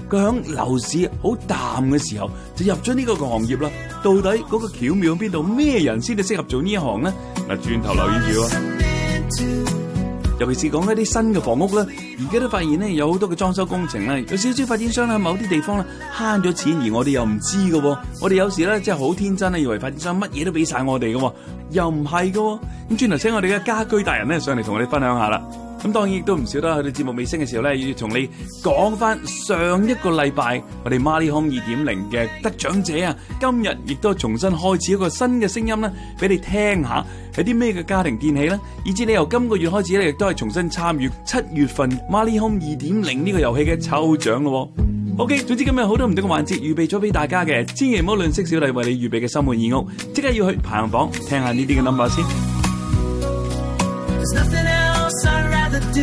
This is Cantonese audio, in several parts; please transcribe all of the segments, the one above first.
佢響樓市好淡嘅時候就入咗呢個行業啦。到底嗰個巧妙喺邊度？咩人先至適合做呢一行咧？嗱，轉頭留意住啊！尤其是講一啲新嘅房屋咧，而家都發現咧有好多嘅裝修工程咧，有少少發展商咧喺某啲地方咧慳咗錢，而我哋又唔知嘅。我哋有時咧真係好天真咧，以為發展商乜嘢都俾晒我哋嘅，又唔係嘅。咁轉頭請我哋嘅家居大人咧上嚟同我哋分享下啦。咁當然亦都唔少得去到節目尾聲嘅時候咧，要同你講翻上一個禮拜我哋 Marley Home 2.0嘅得獎者啊，今日亦都重新開始一個新嘅聲音咧，俾你聽下係啲咩嘅家庭電器咧，以至你由今個月開始咧，亦都係重新參與7月份 Marley Home 2.0呢個遊戲嘅抽獎咯。OK， 總之今日好多唔同嘅環節預備咗俾大家嘅，千祈唔好吝嗇小麗為你預備嘅心滿意屋，即刻要去排行榜聽下呢啲嘅 number 先。Do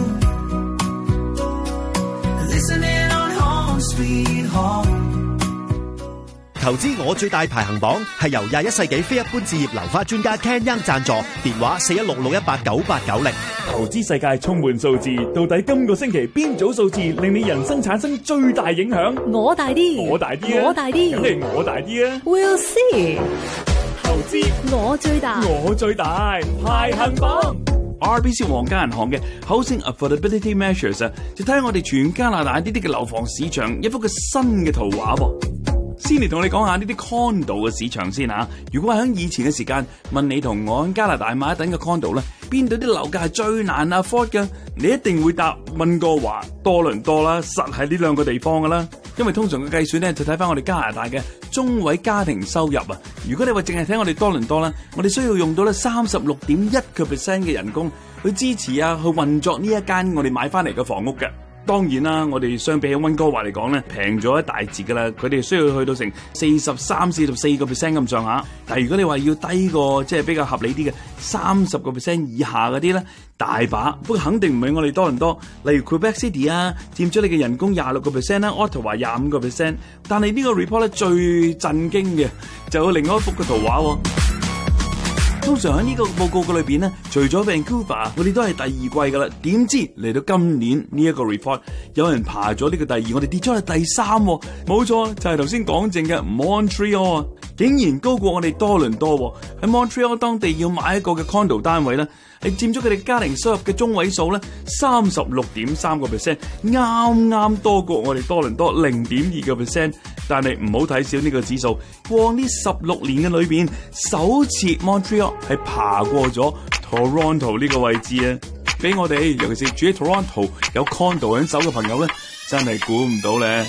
listening on home sweet home。 投資我最大排行榜係由21世紀非一般置業樓花專家 Ken Young 贊助，電話4166189890。 投資世界充滿數字，到底今個星期邊組數字令你人生產生最大影響？ 我大啲， 我大啲啊， 我大啲， 梗係我大啲啊。 We'll see。 投資我最大， 我最大排行榜。RBC 皇家銀行嘅 Housing Affordability Measures 就睇下我哋全加拿大呢啲嘅樓房市場一幅嘅新嘅圖畫噃。先嚟同你講下呢啲 condo 嘅市場先吓。如果喺以前嘅時間問你同我喺加拿大買一等嘅 condo 咧，邊度啲樓價係最難 afford 嘅？你一定會答溫哥華、多倫多啦，實係呢兩個地方噶啦。因為通常嘅計算咧，就睇翻我哋加拿大嘅中位家庭收入啊。如果你話淨係睇我哋多倫多啦，我哋需要用到咧36.1% 嘅人工去支持啊，去運作呢一間我哋買翻嚟嘅房屋嘅。當然啦，我哋相比起溫哥華嚟講咧，平咗一大截噶啦。佢哋需要去到成43-44% 咁上下。但係如果你話要低過即係比較合理啲嘅30% 以下嗰啲咧，大把。不過肯定唔係我哋多倫多。例如 Quebec City 啊，佔咗你嘅人工26% 啦 ，Ottawa 25%。但係呢個 report 咧最震驚嘅就有另外一幅嘅圖畫喎。通常喺呢個報告嘅裏邊咧，除咗 Vancouver， 我哋都係第二季噶啦。點知嚟到今年呢一個 report， 有人爬咗呢個第二，我哋跌咗去第三。冇錯，就係頭先講正嘅 Montreal 啊，竟然高過我哋多倫多。喺 Montreal 當地要買一個嘅 condo 單位咧，係佔咗佢哋家庭收入嘅中位數咧36.3%，啱啱多過我哋多倫多0.2%。但係唔好睇少呢個指數，過呢16年嘅裏邊，首次 Montreal 係爬過咗 Toronto 呢個位置啊！俾我哋，尤其是住喺 Toronto 有 condo 喺手嘅朋友咧，真係估唔到咧。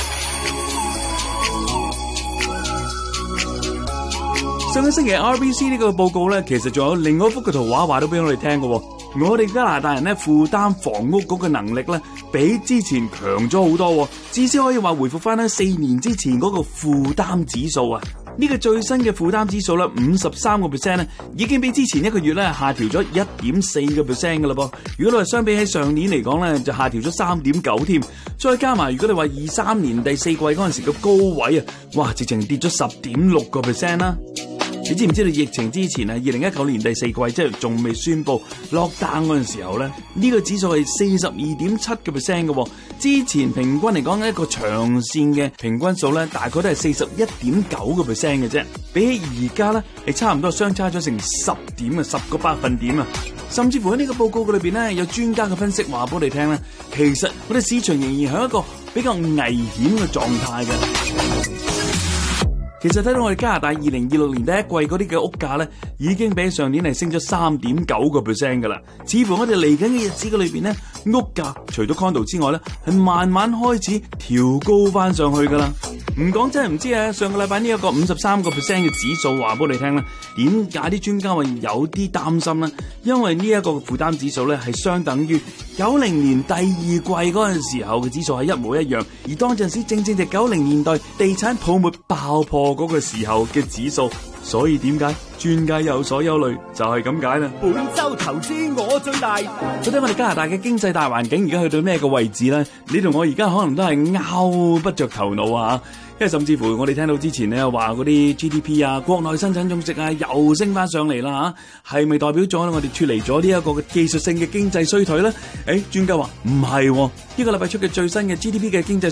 上個星期 RBC 呢個報告咧，其實仲有另外一幅嘅圖畫話到俾我哋聽嘅。我哋加拿大人咧負擔房屋嗰個能力咧，比之前強咗好多，至少可以話回復翻喺4年之前嗰個負擔指數啊！呢個最新嘅負擔指數咧53% 咧，已經比之前一個月咧下調咗1.4% 噶啦噃。如果你話相比起上年嚟講咧，就下調咗3.9添。再加埋如果你話23年第四季嗰陣時嘅高位啊，哇，直情跌咗10.6% 啦。你知唔知道疫情之前啊，2019年第四季即係仲未宣布 lockdown 嗰陣時候咧，呢個指數係42.7% 嘅。之前平均嚟講一個長線嘅平均數咧，大概都係41.9% 嘅啫。比起而家咧，係差唔多相差咗成10個百分點啊！甚至乎喺呢個報告嘅裏邊咧，有專家嘅分析話俾我哋聽咧，其實我哋市場仍然係一個比較危險嘅狀態嘅。其實睇到我哋加拿大2026年第一季嗰啲嘅屋價咧，已經比上年係升咗3.9% 噶啦。似乎我哋嚟緊嘅日子嘅裏邊咧，屋價除咗 condo 之外咧，係慢慢開始調高翻上去噶啦。唔講真係唔知啊！上個禮拜呢一個53% 嘅指數話俾你聽咧，點解啲專家話有啲擔心咧？因為呢一個負擔指數咧係相等於90年第二季嗰陣時候嘅指數係一模一樣，而當陣時正正就90年代地產泡沫爆破嗰個時候嘅指數，所以點解專家有所憂慮就係咁解啦。 本周投資我最大， 到底我哋加拿大嘅經濟大環境而家去到咩個位置咧？你同我而家可能都係拗不着頭腦啊！因為甚至乎我哋聽到之前咧話嗰啲 GDP 啊、國內生產總值啊又升翻上嚟啦嚇，係咪代表咗我哋脫離咗呢一個嘅技術性嘅經濟衰退咧？專家話唔係，呢個禮拜出嘅最新嘅 GDP 嘅經濟